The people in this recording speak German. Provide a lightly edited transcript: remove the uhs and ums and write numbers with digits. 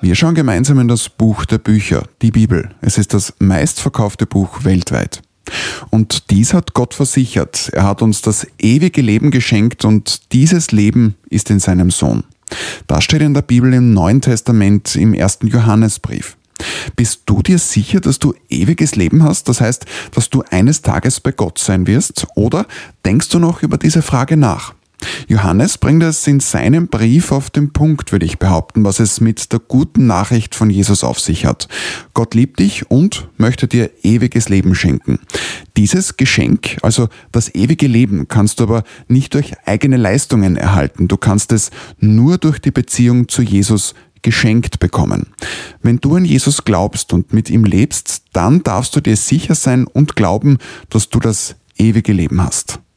Wir schauen gemeinsam in das Buch der Bücher, die Bibel. Es ist das meistverkaufte Buch weltweit. Und dies hat Gott versichert. Er hat uns das ewige Leben geschenkt und dieses Leben ist in seinem Sohn. Das steht in der Bibel im Neuen Testament im 1. Johannesbrief. Bist du dir sicher, dass du ewiges Leben hast? Das heißt, dass du eines Tages bei Gott sein wirst? Oder denkst du noch über diese Frage nach? Johannes bringt es in seinem Brief auf den Punkt, würde ich behaupten, was es mit der guten Nachricht von Jesus auf sich hat. Gott liebt dich und möchte dir ewiges Leben schenken. Dieses Geschenk, also das ewige Leben, kannst du aber nicht durch eigene Leistungen erhalten. Du kannst es nur durch die Beziehung zu Jesus geschenkt bekommen. Wenn du an Jesus glaubst und mit ihm lebst, dann darfst du dir sicher sein und glauben, dass du das ewige Leben hast.